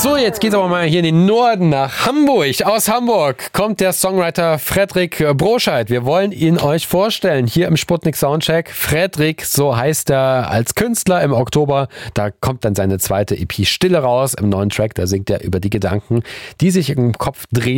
So, jetzt geht's aber mal hier in den Norden nach Hamburg. Aus Hamburg kommt der Songwriter Fredrik Broscheid. Wir wollen ihn euch vorstellen hier im Sputnik Soundcheck. Fredrik, so heißt er als Künstler im Oktober. Da kommt dann seine zweite EP Stille raus. Im neuen Track, da singt er über die Gedanken, die sich im Kopf drehen.